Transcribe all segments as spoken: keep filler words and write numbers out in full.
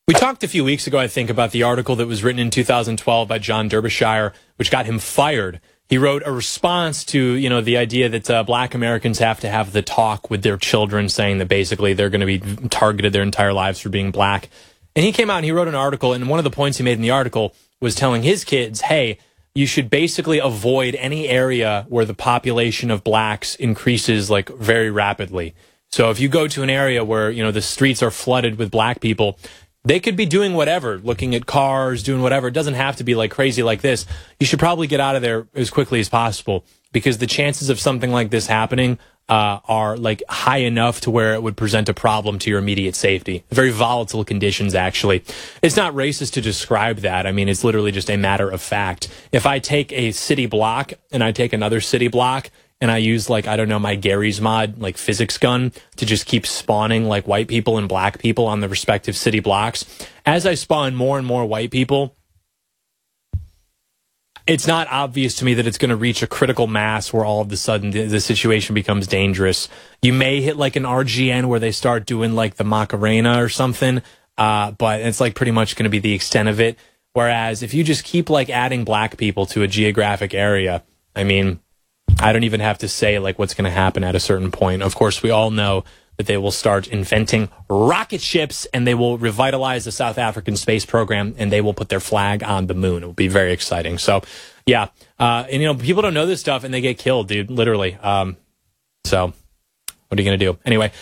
We talked a few weeks ago, I think, about the article that was written in two thousand twelve by John Derbyshire, which got him fired. He wrote a response to, you know, the idea that uh, black Americans have to have the talk with their children, saying that basically they're going to be targeted their entire lives for being black. And he came out and he wrote an article, and one of the points he made in the article was telling his kids, hey, you should basically avoid any area where the population of blacks increases like very rapidly. So if you go to an area where, you know, the streets are flooded with black people, they could be doing whatever, looking at cars, doing whatever. It doesn't have to be like crazy like this. You should probably get out of there as quickly as possible, because the chances of something like this happening uh, are like high enough to where it would present a problem to your immediate safety. Very volatile conditions, actually. It's not racist to describe that. I mean, it's literally just a matter of fact. If I take a city block and I take another city block, and I use, like, I don't know, my Gary's Mod, like, physics gun to just keep spawning, like, white people and black people on the respective city blocks. As I spawn more and more white people, it's not obvious to me that it's going to reach a critical mass where all of a sudden the, the situation becomes dangerous. You may hit, like, an R G N where they start doing, like, the Macarena or something, uh, but it's, like, pretty much going to be the extent of it. Whereas if you just keep, like, adding black people to a geographic area, I mean, I don't even have to say like what's going to happen at a certain point. Of course, we all know that they will start inventing rocket ships and they will revitalize the South African space program and they will put their flag on the moon. It will be very exciting. So, yeah. Uh, and, you know, people don't know this stuff and they get killed, dude, literally. Um, so what are you going to do? Anyway.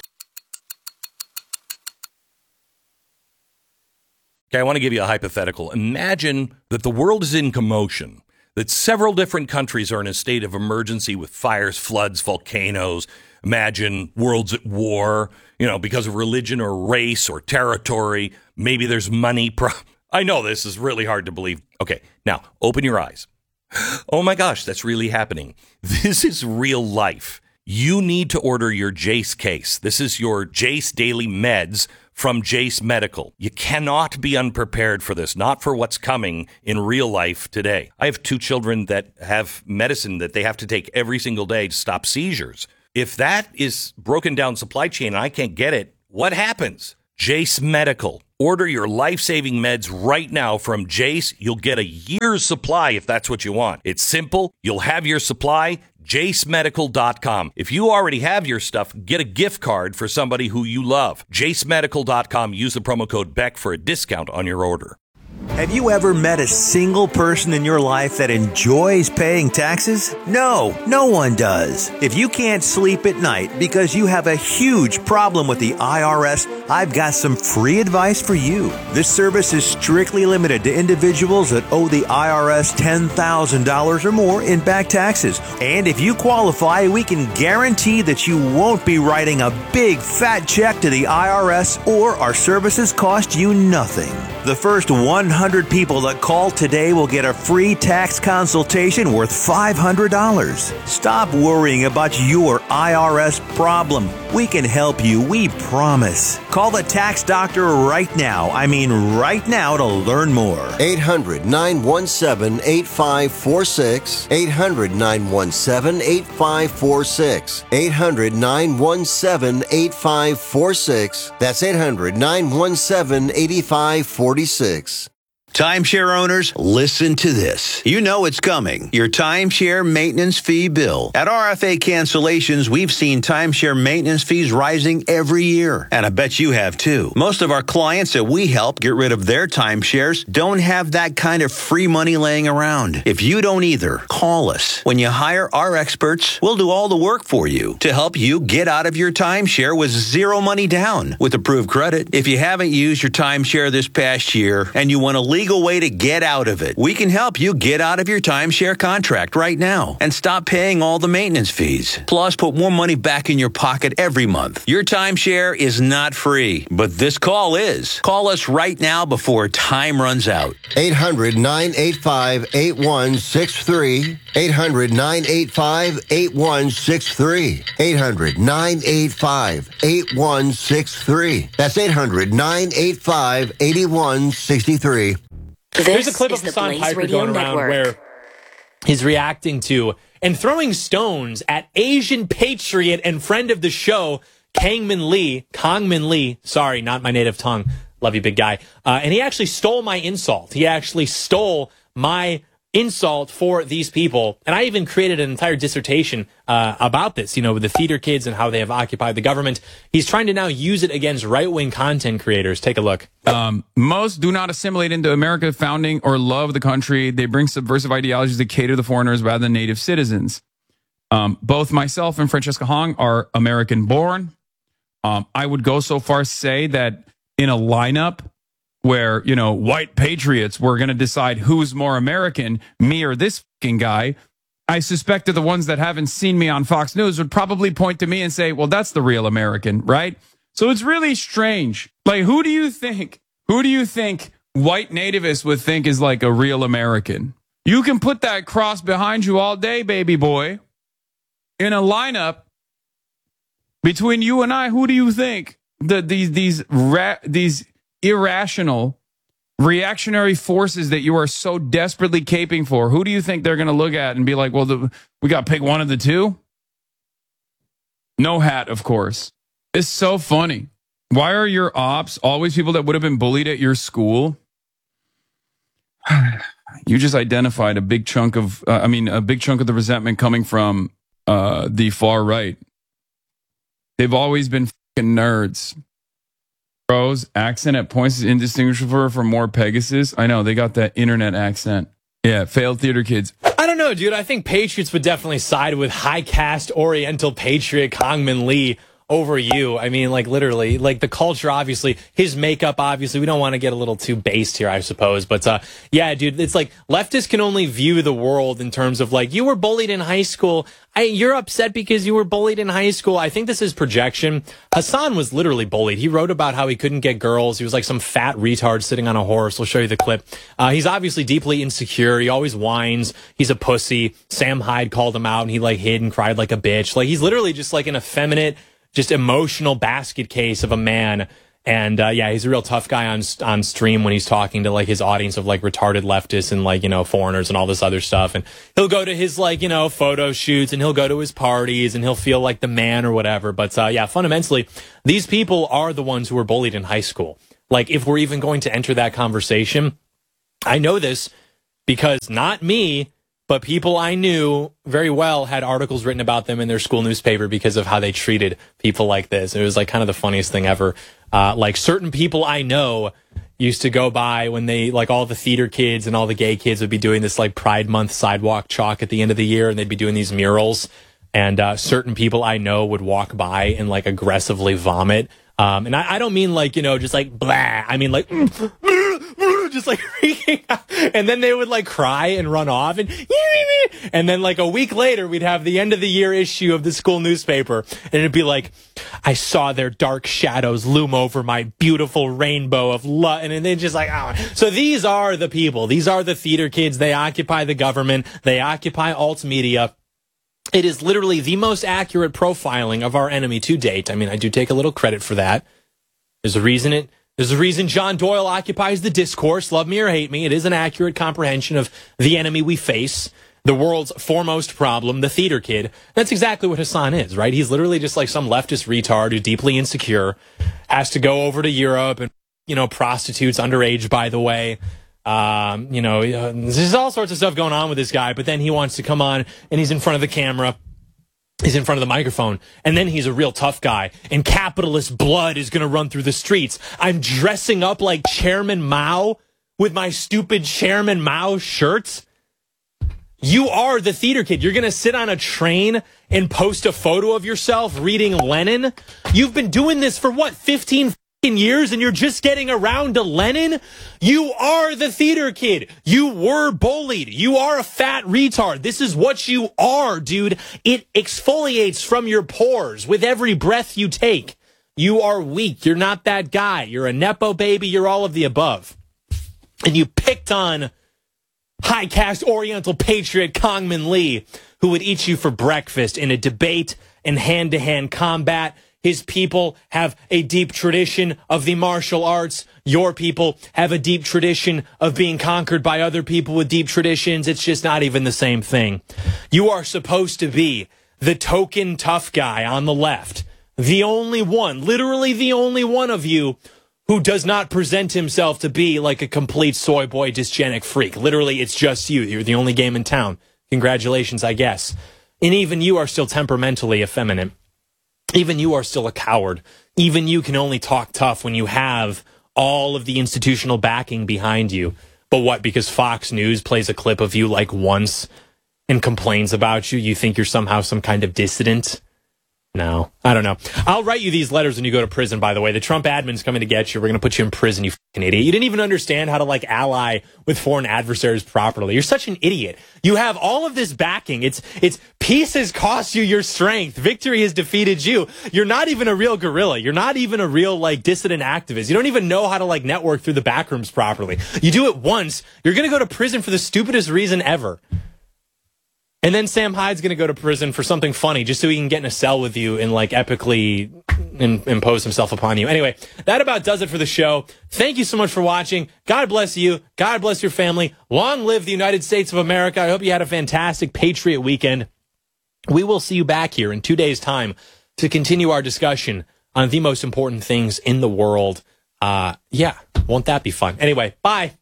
Okay, I want to give you a hypothetical. Imagine that the world is in commotion, that several different countries are in a state of emergency with fires, floods, volcanoes. Imagine world's at war, you know, because of religion or race or territory. Maybe there's money. Pro- I know this is really hard to believe. Okay, now open your eyes. Oh my gosh, that's really happening. This is real life. You need to order your Jace case. This is your Jace Daily Meds from Jace Medical. You cannot be unprepared for this, not for what's coming in real life today. I have two children that have medicine that they have to take every single day to stop seizures. If that is broken down supply chain and I can't get it, what happens? Jace Medical. Order your life-saving meds right now from Jace. You'll get a year's supply if that's what you want. It's simple. You'll have your supply. Jace Medical dot com. If you already have your stuff, get a gift card for somebody who you love. Jace Medical dot com. Use the promo code Beck for a discount on your order. Have you ever met a single person in your life that enjoys paying taxes? No, no one does. If you can't sleep at night because you have a huge problem with the I R S, I've got some free advice for you. This service is strictly limited to individuals that owe the I R S ten thousand dollars or more in back taxes. And if you qualify, we can guarantee that you won't be writing a big fat check to the I R S, or our services cost you nothing. The first one hundred people that call today will get a free tax consultation worth five hundred dollars. Stop worrying about your I R S problem. We can help you, we promise. Call the tax doctor right now. I mean right now to learn more. eight hundred, nine one seven, eight five four six. eight hundred, nine one seven, eight five four six. eight hundred, nine one seven, eight five four six. That's eight hundred, nine one seven, eight five four six. Timeshare owners, listen to this. You know it's coming. Your timeshare maintenance fee bill. At R F A Cancellations, we've seen timeshare maintenance fees rising every year. And I bet you have too. Most of our clients that we help get rid of their timeshares don't have that kind of free money laying around. If you don't either, call us. When you hire our experts, we'll do all the work for you to help you get out of your timeshare with zero money down with approved credit. If you haven't used your timeshare this past year and you want to legal way to get out of it, we can help you get out of your timeshare contract right now and stop paying all the maintenance fees. Plus, put more money back in your pocket every month. Your timeshare is not free, but this call is. Call us right now before time runs out. eight hundred, nine eight five, eight one six three. eight hundred, nine eight five, eight one six three. eight hundred, nine eight five, eight one six three. That's eight hundred, nine eight five, eight one six three. This There's a clip of Hassan Piker going around Network. Where he's reacting to and throwing stones at Asian patriot and friend of the show, Kangmin Lee, Kangmin Lee, sorry, not my native tongue, Love you, big guy. Uh, and he actually stole my insult. He actually stole my insult for these people. And I even created an entire dissertation uh, about this, you know, with the theater kids and how they have occupied the government. He's trying to now use it against right-wing content creators. Take a look. Um, most do not assimilate into America founding or love the country. They bring subversive ideologies that cater to foreigners rather than native citizens. Um, both myself and Francesca Hong are American-born. Um, I would go so far as to say that in a lineup where, you know, white patriots were going to decide who's more American, me or this fucking guy, I suspect that the ones that haven't seen me on Fox News would probably point to me and say, well, that's the real American, right? So it's really strange. Like, who do you think, who do you think white nativists would think is like a real American? You can put that cross behind you all day, baby boy. In a lineup between you and I, who do you think that these, these, ra- these, irrational reactionary forces that you are so desperately caping for, who do you think they're going to look at and be like, well, the, we got to pick one of the two? No hat, of course. It's so funny. Why are your ops always people that would have been bullied at your school? You just identified a big chunk of, uh, I mean, a big chunk of the resentment coming from uh, the far right. They've always been fucking nerds. Bros, accent at points is indistinguishable from more Pegasus. I know, they got that internet accent. Yeah, failed theater kids. I don't know, dude. I think Patriots would definitely side with high caste Oriental patriot Kongman Lee over you. I mean, like, literally, like, the culture, obviously, his makeup, obviously, we don't want to get a little too based here, I suppose, but, uh, yeah, dude, it's like, leftists can only view the world in terms of, like, you were bullied in high school, I, you're upset because you were bullied in high school. I think this is projection. Hassan was literally bullied. He wrote about how he couldn't get girls. He was like some fat retard sitting on a horse. We'll show you the clip. Uh, he's obviously deeply insecure. He always whines. He's a pussy. Sam Hyde called him out, and he, like, hid and cried like a bitch. Like, he's literally just, like, an effeminate, just emotional basket case of a man. And, uh, yeah, he's a real tough guy on on stream when he's talking to, like, his audience of, like, retarded leftists and, like, you know, foreigners and all this other stuff. And he'll go to his, like, you know, photo shoots, and he'll go to his parties, and he'll feel like the man or whatever. But, uh, yeah, fundamentally, these people are the ones who were bullied in high school. Like, if we're even going to enter that conversation, I know this because not me, but people I knew very well had articles written about them in their school newspaper because of how they treated people like this. It was like kind of the funniest thing ever. Uh, like certain people I know used to go by when they, like all the theater kids and all the gay kids would be doing this like Pride Month sidewalk chalk at the end of the year, and they'd be doing these murals. And uh, certain people I know would walk by and like aggressively vomit. Um, and I, I don't mean like, you know, just like blah. I mean like just like freaking out. And then they would like cry and run off. And and then like a week later, we'd have the end of the year issue of the school newspaper. And it'd be like, I saw their dark shadows loom over my beautiful rainbow of love. And then just like, oh. So these are the people. These are the theater kids. They occupy the government. They occupy alt media. It is literally the most accurate profiling of our enemy to date. I mean, I do take a little credit for that. There's a reason it, there's a reason John Doyle occupies the discourse. Love me or hate me. It is an accurate comprehension of the enemy we face, the world's foremost problem, the theater kid. That's exactly what Hassan is, right? He's literally just like some leftist retard who's deeply insecure, has to go over to Europe and, you know, prostitutes underage, by the way. Um, you know, uh, there's all sorts of stuff going on with this guy, but then he wants to come on and he's in front of the camera. He's in front of the microphone, and then he's a real tough guy, and capitalist blood is going to run through the streets. I'm dressing up like Chairman Mao with my stupid Chairman Mao shirts. You are the theater kid. You're going to sit on a train and post a photo of yourself reading Lenin. You've been doing this for what, fifteen years, and you're just getting around to Lenin? You are the theater kid. You were bullied. You are a fat retard. This is what you are, dude. It exfoliates from your pores with every breath you take. You are weak. You're not that guy. You're a Nepo baby. You're all of the above. And you picked on high caste Oriental patriot Kongman Lee, who would eat you for breakfast in a debate and hand-to-hand combat. His people have a deep tradition of the martial arts. Your people have a deep tradition of being conquered by other people with deep traditions. It's just not even the same thing. You are supposed to be the token tough guy on the left. The only one, literally the only one of you who does not present himself to be like a complete soy boy dysgenic freak. Literally, it's just you. You're the only game in town. Congratulations, I guess. And even you are still temperamentally effeminate. Even you are still a coward. Even you can only talk tough when you have all of the institutional backing behind you. But what, because Fox News plays a clip of you like once and complains about you, you think you're somehow some kind of dissident? No, I don't know. I'll write you these letters when you go to prison, by the way. The Trump admin's coming to get you. We're going to put you in prison, you fucking idiot. You didn't even understand how to, like, ally with foreign adversaries properly. You're such an idiot. You have all of this backing. It's, it's peace has cost you your strength. Victory has defeated you. You're not even a real guerrilla. You're not even a real, like, dissident activist. You don't even know how to, like, network through the backrooms properly. You do it once, you're going to go to prison for the stupidest reason ever. And then Sam Hyde's going to go to prison for something funny just so he can get in a cell with you and, like, epically in, impose himself upon you. Anyway, that about does it for the show. Thank you so much for watching. God bless you. God bless your family. Long live the United States of America. I hope you had a fantastic Patriot weekend. We will see you back here in two days' time to continue our discussion on the most important things in the world. Uh, yeah, won't that be fun? Anyway, bye.